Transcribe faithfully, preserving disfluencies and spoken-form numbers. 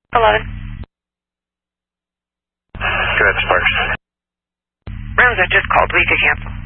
eleven. Go ahead, Sparks. Rose, I just called. We could cancel.